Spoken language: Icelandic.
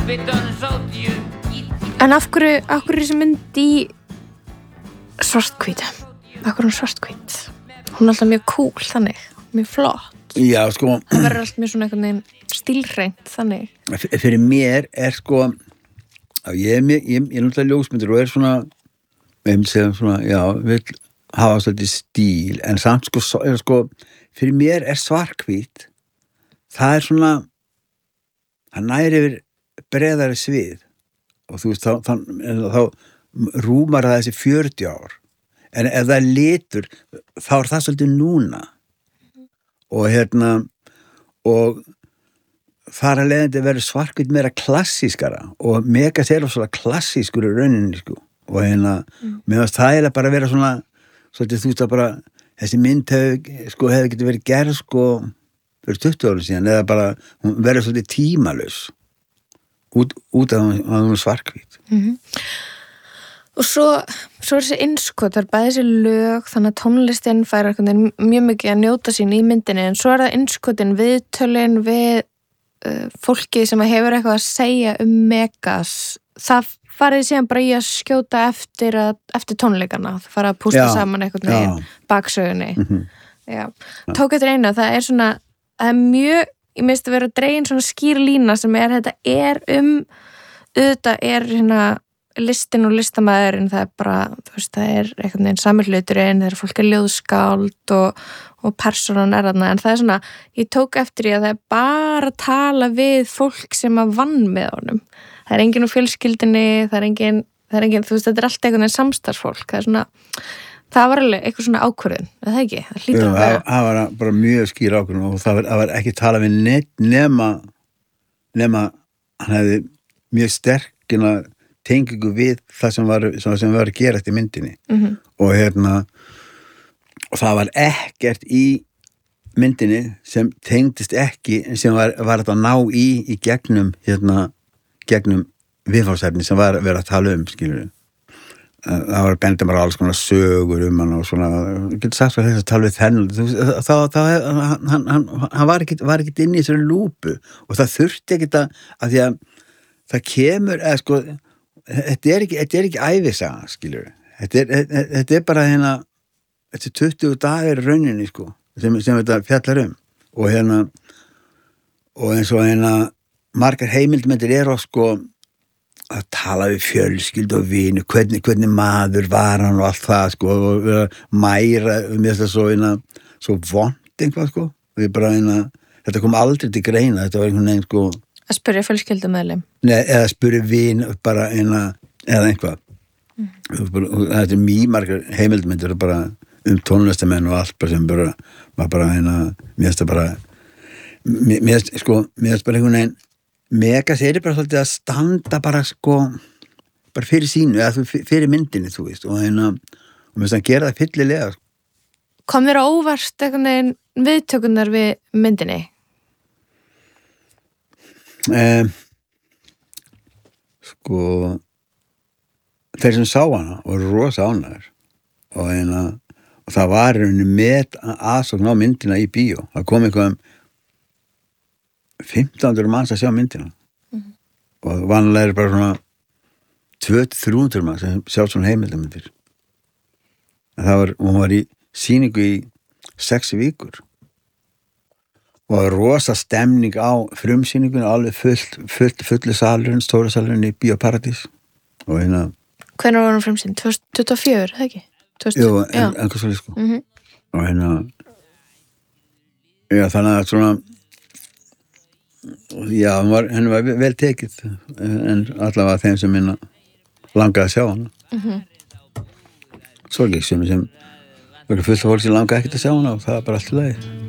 En af hverju þessi mynd í svarthvítu? Af hverju hún svarthvít? Hún alltaf mjög cool þannig, mjög flott. Já, sko. Það verður alltaf mjög svona einhvern veginn stílhreint þannig. Fyrir mér sko, ég náttúrulega ljósmyndir og svona, ég myndi segja svona, já, vil hafa svolítið stíl, en samt sko, fyrir mér svarthvít, það svona, það næri yfir breiðari svið og þú veist, þá rúmar það þessi 40 ár. En ef það litur, þá það svolítið núna. Og og þar að leiðandi verður svarthvít meira klassískara og Megas svona klassískur í rauninni, sko. Og mér finnst það eiginlega bara að vera svona, svolítið þú veist að bara, þessi mynd hefði getið verið gerð, sko, fyrir 20 árum síðan, eða bara, hún verður svolítið tímalaus, út af hún svarthvít. Og svo er þessi innskotar, bæði þessi lög, þannig að tónlistin fær mjög mikið að njóta sín í myndinni, en svo er það innskotin viðtölin við fólkið sem hefur eitthvað að segja Megas. Það farið síðan bara í að skjóta eftir tónleikana, það fara að pústa saman einhvern veginn baksögunni. Já. Tók eftir einu, það er svona, það er mjög, ég minnst að vera dregin svona skýr lína sem þetta auðvitað listin og listamæðurinn, það er bara, þú veist, það er einhvern veginn samhluturinn, það er fólk að ljóðskáld og persónan þarna, en það er svona, ég tók eftir því að það er bara að tala við fólk sem að vann með honum. Það er enginn úr fjölskyldinni, það er enginn, þú veist, þetta er allt einhvern veginn samstarfsfólk, það er svona, það var alveg eitthvað svona ákvörðun, er það ekki? Það hlýtur að vera. Það var bara mjög skýr ákvörðun og það var ekki tala við neitt nema hann hefði mjög sterkina tengingu við það sem var að gerast í myndinni. Og og það var ekkert í myndinni sem tengdist ekki, sem var að ná í gegnum viðfangsefni sem var að vera að tala skilur. Það var bendið bara alls konar sögur hann og svona, ég getur sagt að þess að tala við hann var ekkert inn í þessari lúpu og það þurfti ekkert að því að það kemur, sko, þetta er ekki ævisaga, skilur. Þetta er bara þetta er 20 dagar í rauninni, sko, sem þetta fjallar og og eins og margar heimildmyndir sko, að tala við fjölskyld og vini, hvernig maður var hann og allt það, sko, og mæra, mér finnst það svo vont eitthvað, sko, og bara þetta kom aldrei til greina, þetta var einhvern veginn, sko, að spyrja fjölskyldumeðlim. Nei, eða spyrja vin bara eða einhvað. Þetta er mjög margar heimildmyndir bara tónlistamenn og allt bara sem bara mér finnst bara einhvern veginn Megas bara svolítið að standa bara, sko, bara fyrir sínu, eða fyrir myndinni, þú veist, og mér finnst að gera það fyllilega. Kom þér á óvart einhvern veginn viðtökurnar við myndinni? Sko, þeir sem sá hana voru rosa ánægðir og það var með aðsókn á myndina í bíó. Það kom eitthvað 1500 manns að sjá myndina og vanlega bara svona 200-300 manns sem sjá svona heimildamyndir. Hún var í sýningu í 6 vikur og rosa stemning á frumsýningunni, alveg fulli salurinn, stóra salurinn í Bíó Paradís og Hvenær var hún frumsýnd? 2024, það ekki? Jú, einhvers veginn, sko. Og já, þannig að svona já, henni var vel tekið en allavega þeim sem langaði að sjá hana. Svo ekki sem fullt af fólk sem langaði ekkert að sjá hana og það var bara allt í lagi.